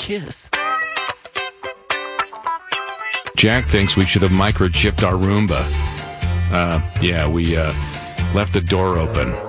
kiss. Jack thinks we should have microchipped our Roomba. Yeah, we left the door open.